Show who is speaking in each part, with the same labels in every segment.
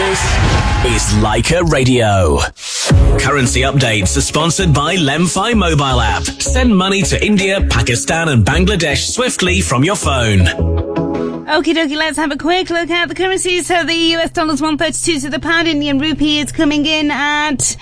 Speaker 1: This is Leica Radio. Currency updates are sponsored by Lemfi mobile app. Send money to India, Pakistan and Bangladesh swiftly from your phone.
Speaker 2: Okie dokie, let's have a quick look at the currencies. So the US dollar's 132 to the pound. Indian rupee is coming in at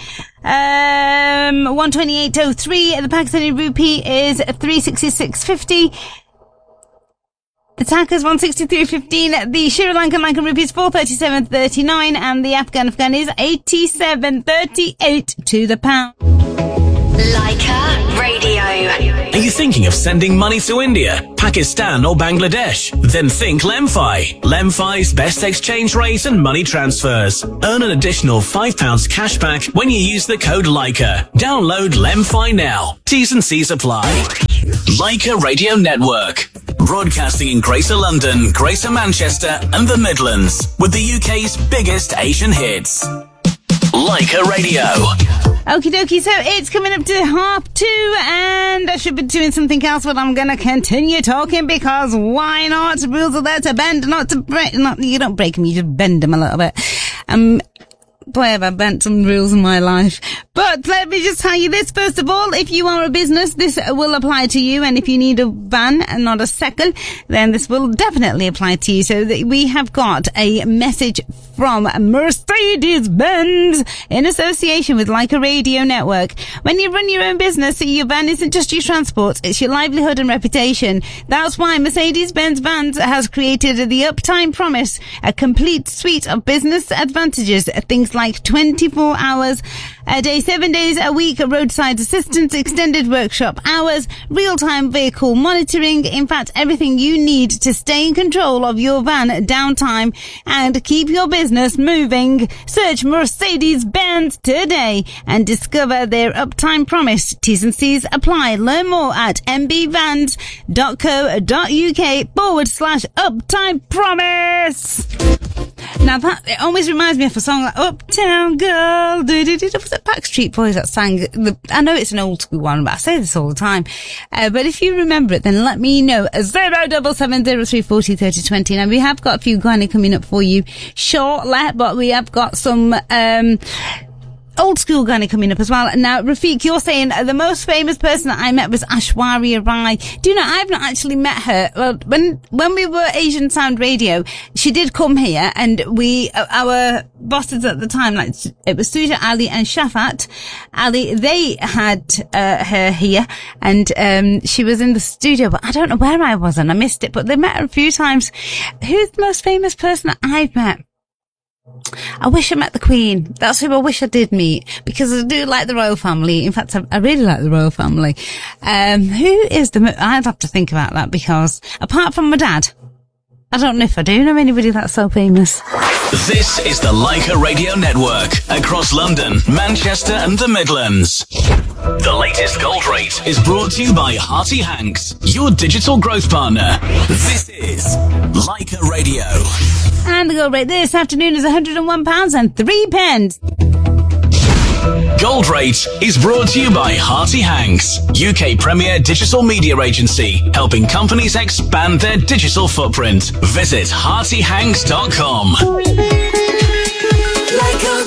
Speaker 2: 128.03. The Pakistani rupee is 366.50. The Taka's 163.15. The Sri Lankan rupee is 437.39, and the Afghan is 87.38 to the pound.
Speaker 3: Leica Radio.
Speaker 1: Are you thinking of sending money to India, Pakistan or Bangladesh? Then think Lemfi. Lemfi's best exchange rate and money transfers. Earn an additional £5 cash back when you use the code Leica. Download Lemfi now. T's and C's apply. Leica Radio Network. Broadcasting in Greater London, Greater Manchester and the Midlands. With the UK's biggest Asian hits. Leica Radio.
Speaker 2: Okie dokie, so it's coming up to 2:30, and I should be doing something else, but I'm gonna continue talking because why not? Rules are there to bend, not to break. You don't break them, you just bend them a little bit. Boy, have I bent some rules in my life. But let me just tell you this, first of all, if you are a business, this will apply to you, and if you need a van and not a second, then this will definitely apply to you. So we have got a message from Mercedes-Benz in association with Leica Radio Network. When you run your own business, your van isn't just your transport, it's your livelihood and reputation. That's why Mercedes-Benz Vans has created the Uptime Promise, a complete suite of business advantages, things like 24 hours a day, 7 days a week, roadside assistance, extended workshop hours, real-time vehicle monitoring, in fact, everything you need to stay in control of your van downtime and keep your business moving. Search Mercedes-Benz today and discover their Uptime Promise. T's and C's apply. Learn more at mbvans.co.uk/Uptime Promise. Now that, it always reminds me of a song like Uptown Girl. Was it Backstreet Boys that sang? I know it's an old school one, but I say this all the time. But if you remember it, then let me know. 07703403020. Now we have got a few Granny coming up for you shortly, but we have got some, old school Granny coming up as well. Now, Rafiq, you're saying the most famous person that I met was Aishwarya Rai. Do you know, I've not actually met her. Well, when we were Asian Sound Radio, she did come here, and our bosses at the time, like, it was Suja Ali and Shafat Ali, they had her here, and she was in the studio, but I don't know where I was and I missed it, but they met her a few times. Who's the most famous person that I've met? I wish I met the Queen. That's who I wish I did meet, because I do like the royal family. In fact, I really like the royal family. Who is I'd have to think about that, because apart from my dad, I don't know if I do know anybody that's so famous.
Speaker 1: This is the Leica Radio Network across London, Manchester and the Midlands. The latest gold rate is brought to you by Hearty Hanks, your digital growth partner. This is Leica Radio.
Speaker 2: And the gold rate this afternoon is £101.03.
Speaker 1: Gold Rate is brought to you by Hearty Hanks, UK premier digital media agency, helping companies expand their digital footprint. Visit heartyhanks.com.
Speaker 3: Leica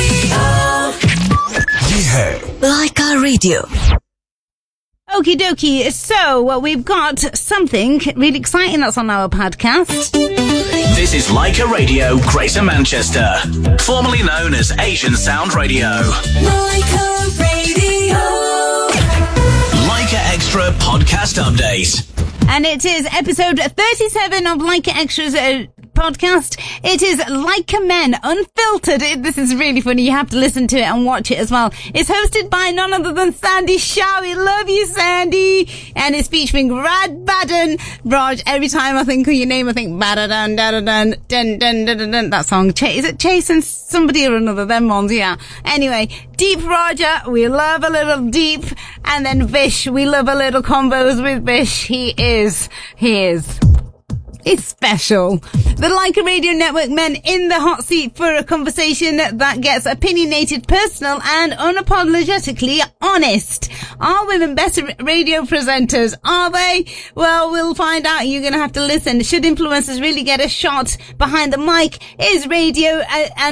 Speaker 3: Radio. Leica Radio.
Speaker 2: Okie dokie. So, we've got something really exciting that's on our podcast.
Speaker 1: This is Leica Radio, Greater Manchester, formerly known as Asian Sound Radio.
Speaker 3: Leica Radio.
Speaker 1: Leica Extra Podcast Update.
Speaker 2: And it is episode 37 of Leica Extra's podcast. It is Leica Men Unfiltered. This is really funny. You have to listen to it and watch it as well. It's hosted by none other than Sandy Shaw. We love you, Sandy. And it's featuring Rad Baden. Raj, every time I think of your name, I think Badadun, Dadadun, Dun, Dun, Dun, Dun, Dun. That song. Is it Chasing somebody or another? Them ones, yeah. Anyway, Deep Roger, we love a little Deep. And then Vish, we love a little combos with Vish. He is. It's special. The Leica Radio Network men in the hot seat for a conversation that gets opinionated, personal and unapologetically honest. Are women better radio presenters? Are they? Well, we'll find out. You're going to have to listen. Should influencers really get a shot behind the mic? Is radio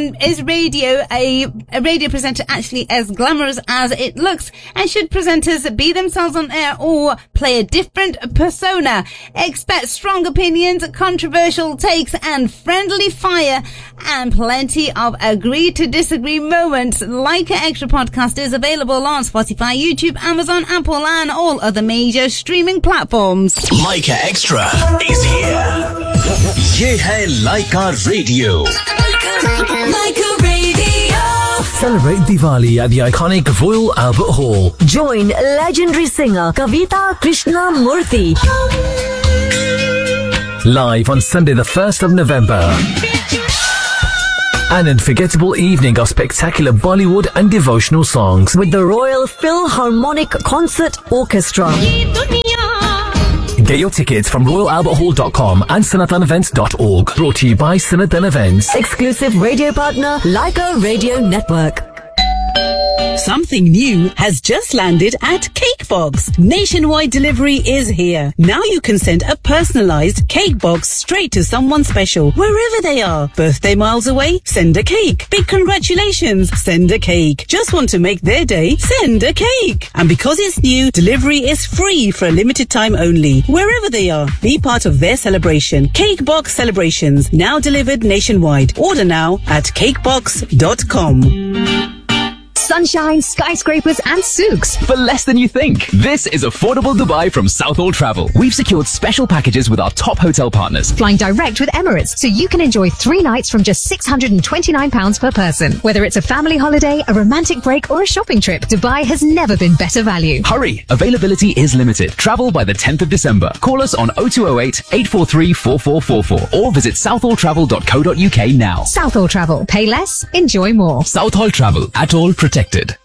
Speaker 2: a radio presenter actually as glamorous as it looks? And should presenters be themselves on air or play a different persona? Expect strong opinions, controversial takes and friendly fire and plenty of agree to disagree moments. Leica Extra podcast is available on Spotify, YouTube, Amazon, Apple and all other major streaming platforms.
Speaker 1: Leica Extra is here.
Speaker 4: ये है Leica Radio.
Speaker 3: Leica Radio.
Speaker 4: Celebrate Diwali at the iconic Royal Albert Hall.
Speaker 5: Join legendary singer Kavita Krishnamurthy.
Speaker 4: Live on Sunday the 1st of November. An unforgettable evening of spectacular Bollywood and devotional songs
Speaker 5: With the Royal Philharmonic Concert Orchestra.
Speaker 4: Get your tickets from royalalberthall.com and sanatanevents.org. Brought to you by Sanatan Events.
Speaker 5: Exclusive radio partner Leica Radio Network.
Speaker 6: Something new has just landed at Cakebox. Nationwide delivery is here. Now you can send a personalized cake box straight to someone special, wherever they are. Birthday miles away? Send a cake. Big congratulations? Send a cake. Just want to make their day? Send a cake. And because it's new, delivery is free for a limited time only. Wherever they are, be part of their celebration. Cakebox Celebrations, now delivered nationwide. Order now at cakebox.com.
Speaker 7: Sunshine, skyscrapers and souks.
Speaker 8: For less than you think. This is Affordable Dubai from Southall Travel. We've secured special packages with our top hotel partners.
Speaker 7: Flying direct with Emirates, so you can enjoy 3 nights from just £629 per person. Whether it's a family holiday, a romantic break or a shopping trip, Dubai has never been better value.
Speaker 8: Hurry! Availability is limited. Travel by the 10th of December. Call us on 0208 843 4444 or visit southalltravel.co.uk now.
Speaker 7: Southall Travel. Pay less, enjoy more.
Speaker 8: Southall Travel. At all protected.